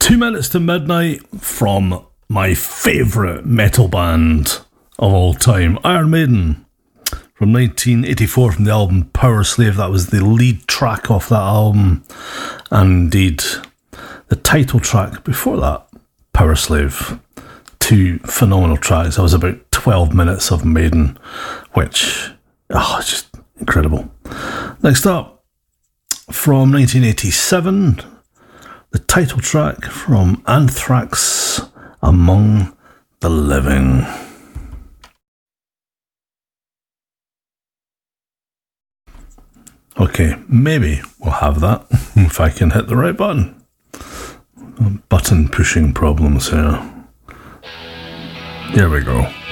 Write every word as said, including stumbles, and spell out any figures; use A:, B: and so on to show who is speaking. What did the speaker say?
A: Two Minutes to Midnight from my favourite metal band of all time, Iron Maiden, from nineteen eighty-four, from the album Power Slave. That was the lead track off that album, and indeed the title track before that, Power Slave. Two phenomenal tracks. That was about twelve minutes of Maiden, which, oh, it's just incredible. Next up, from nineteen eighty-seven, the title track from Anthrax, Among the Living. Okay, maybe we'll have that if I can hit the right button. Button pushing problems here. Here we go.